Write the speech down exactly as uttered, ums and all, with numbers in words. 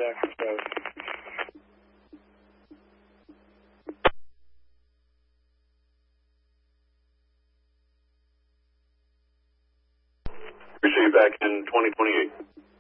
after seven. Appreciate you back in twenty twenty-eight.